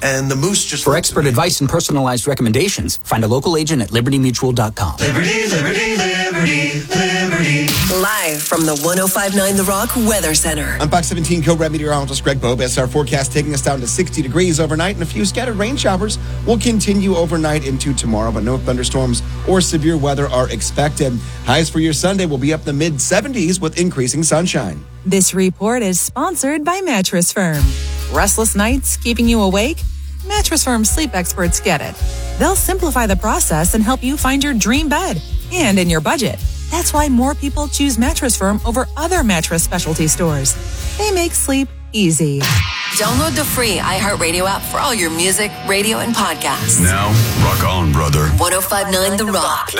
and the Moose just... For expert advice and personalized recommendations, find a local agent at libertymutual.com. Liberty, liberty, liberty, liberty. Live from the 105.9 The Rock Weather Center. I'm Fox 17 co-red meteorologist Greg Bobes. Our forecast taking us down to 60 degrees overnight, and a few scattered rain showers will continue overnight into tomorrow, but no thunderstorms or severe weather are expected. Highs for your Sunday will be up the mid-70s with increasing sunshine. This report is sponsored by Mattress Firm. Restless nights keeping you awake? Mattress Firm sleep experts get it. They'll simplify the process and help you find your dream bed and in your budget. That's why more people choose Mattress Firm over other mattress specialty stores. They make sleep easy. Download the free iHeartRadio app for all your music, radio, and podcasts. Now, rock on, brother. 105.9 The Rock.